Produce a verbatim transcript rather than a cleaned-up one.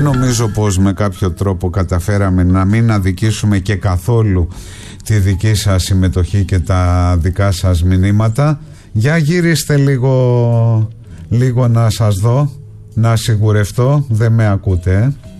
Νομίζω πως με κάποιο τρόπο καταφέραμε να μην αδικήσουμε και καθόλου τη δική σας συμμετοχή και τα δικά σας μηνύματα. Για γυρίστε λίγο, λίγο να σας δω, να σιγουρευτώ, δεν με ακούτε.